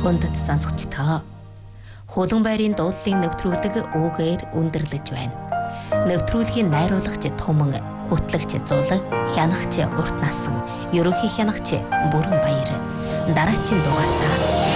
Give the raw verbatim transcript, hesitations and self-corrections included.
хүндэт сонсогчдоо. Хулан байрын дууллын нэвтрүүлэг үгээр өндөрлөж байна. Нэвтрүүлгийн найруулагч Туман, хөтлөгч Зулаг, хянагч Урт насан, ерөнхий хянагч Бүрэн Баяр. Дараагийн дугаартаа